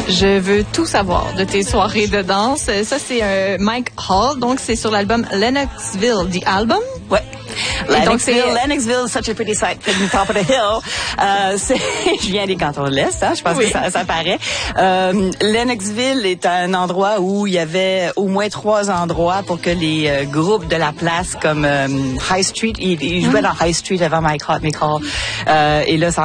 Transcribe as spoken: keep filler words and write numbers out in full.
Je veux tout savoir de tes soirées de danse. Ça, c'est euh, Mike Hall. Donc, c'est sur l'album Lennoxville, The Album. Ouais. Lennoxville, donc, Lennoxville, such a pretty sight from the top of the hill. Euh, c'est, je viens des cantons de l'Est, hein, je pense oui. que ça, ça paraît. Euh, Lennoxville est un endroit où il y avait au moins trois endroits pour que les euh, groupes de la place, comme euh, High Street, ils, ils jouaient mm. dans High Street avant Mike Hall, Mike Hall. Euh, et là, ça